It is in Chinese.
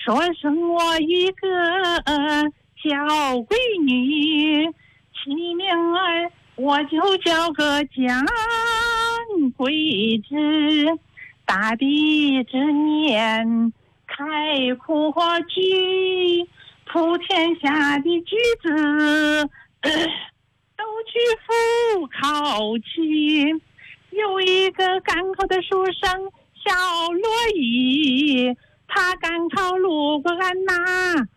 说生我一个小闺女，起名儿我就叫个蒋桂枝。大地之年开阔举，普天下的举子都去赴考期。有一个赶考的书生小罗伊，他赶考路过俺那